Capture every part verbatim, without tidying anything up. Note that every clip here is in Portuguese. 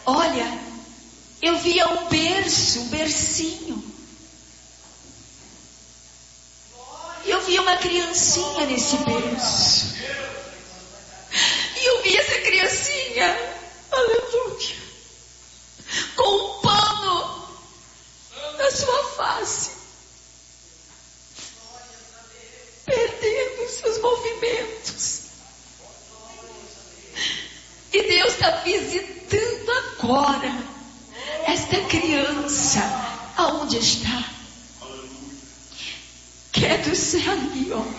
Olha, eu via um berço, um bercinho. Eu via uma criancinha nesse berço. E eu vi essa criancinha, aleluia, com um pano na sua face, perdendo os seus movimentos. E Deus está visitando agora esta criança, aonde está? Que é do céu ali, ó.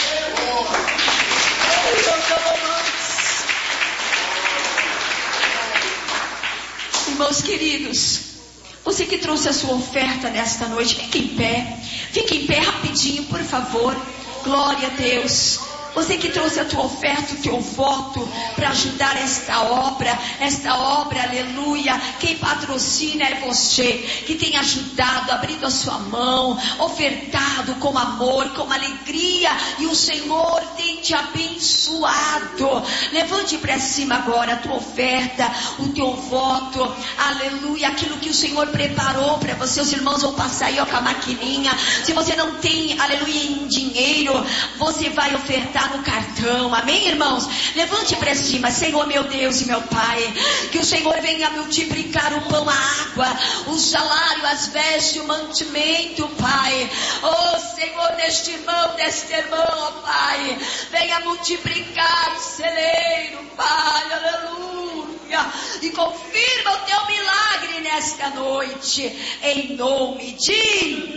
Irmãos queridos, você que trouxe a sua oferta nesta noite, fique em pé, fique em pé rapidinho, por favor. Glória a Deus. Você que trouxe a tua oferta, o teu voto para ajudar esta obra, esta obra, aleluia. Quem patrocina é você, que tem ajudado, abrindo a sua mão, ofertado com amor, com alegria, e o Senhor tem te abençoado. Levante para cima agora a tua oferta, o teu voto, aleluia, aquilo que o Senhor preparou para você. Os irmãos vão passar aí ó, com a maquininha. Se você não tem, aleluia, em dinheiro, você vai ofertar no cartão, amém, irmãos? Levante para cima. Senhor, meu Deus e meu Pai, que o Senhor venha multiplicar o pão, a água, o salário, as vestes, o mantimento, Pai. Oh Senhor, neste irmão, deste irmão, oh Pai, venha multiplicar o celeiro, Pai, aleluia, e confirma o teu milagre nesta noite, em nome de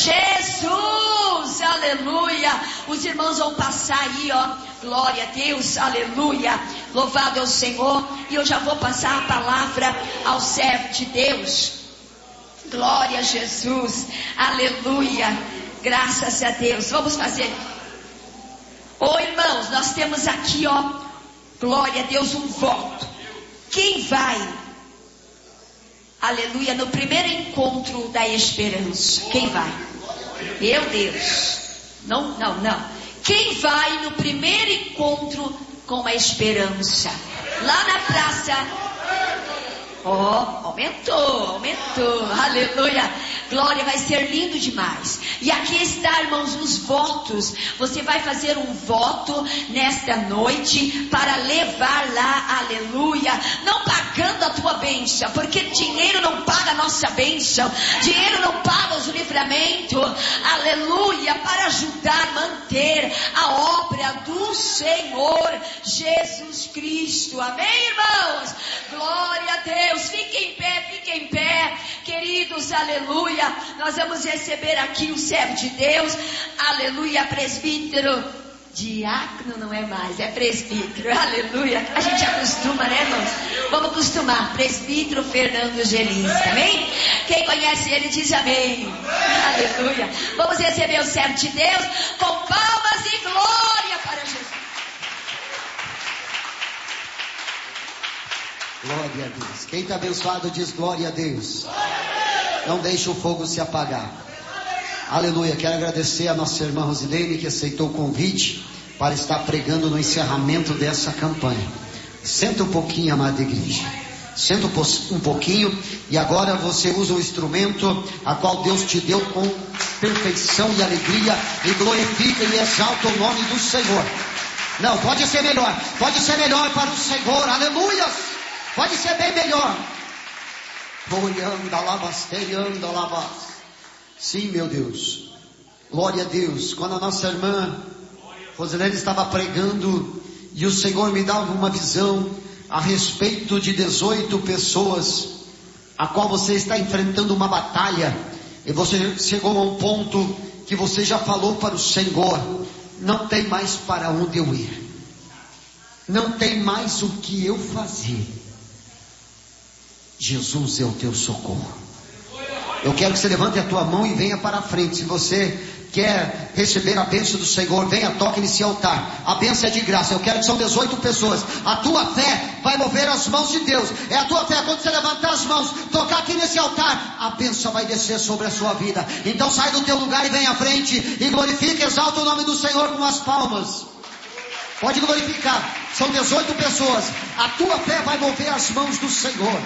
Jesus, aleluia. Os irmãos vão passar aí, ó, glória a Deus, aleluia, louvado é o Senhor. E eu já vou passar a palavra ao servo de Deus. Glória a Jesus, aleluia, graças a Deus. Vamos fazer. Ô irmãos, nós temos aqui, ó, glória a Deus, um voto. Quem vai, aleluia, no primeiro encontro da esperança? Quem vai? Meu Deus. Não, não, não. Quem vai no primeiro encontro com a esperança? Lá na praça. Ó, oh, aumentou, aumentou, aleluia. Glória, vai ser lindo demais. E aqui está, irmãos, os votos. Você vai fazer um voto nesta noite para levar lá, aleluia, não pagando a tua bênção, porque dinheiro não paga a nossa bênção, dinheiro não paga os livramentos, aleluia, para ajudar, manter a obra do Senhor Jesus Cristo, amém, irmãos? Glória a Deus. Fiquem em pé, fiquem em pé, queridos, aleluia. Nós vamos receber aqui o servo de Deus, aleluia, presbítero, diácono não é mais, é presbítero, aleluia. A gente acostuma, né, irmãos? Vamos acostumar, presbítero Fernando Gelinski, amém? Quem conhece ele diz amém, aleluia. Vamos receber o servo de Deus com palmas e glória para Jesus. Glória a Deus. Quem está abençoado diz glória a Deus. Não deixe o fogo se apagar. Aleluia. Quero agradecer a nossa irmã Rosilene, que aceitou o convite para estar pregando no encerramento dessa campanha. Senta um pouquinho, amada igreja. Senta um pouquinho. E agora você usa o instrumento a qual Deus te deu com perfeição e alegria, e glorifica e exalta o nome do Senhor. Não, pode ser melhor. Pode ser melhor para o Senhor. Aleluia. Pode ser bem melhor. Sim, meu Deus. Glória a Deus. Quando a nossa irmã Rosilene estava pregando, e o Senhor me dava uma visão a respeito de dezoito pessoas, a qual você está enfrentando uma batalha, e você chegou a um ponto que você já falou para o Senhor: não tem mais para onde eu ir, não tem mais o que eu fazer. Jesus é o teu socorro. Eu quero que você levante a tua mão e venha para a frente. Se você quer receber a bênção do Senhor, venha, toque nesse altar. A bênção é de graça. Eu quero que são dezoito pessoas. A tua fé vai mover as mãos de Deus. É a tua fé. Quando você levantar as mãos, tocar aqui nesse altar, a bênção vai descer sobre a sua vida. Então sai do teu lugar e vem à frente e glorifica, exalta o nome do Senhor com as palmas. Pode glorificar. São dezoito pessoas. A tua fé vai mover as mãos do Senhor.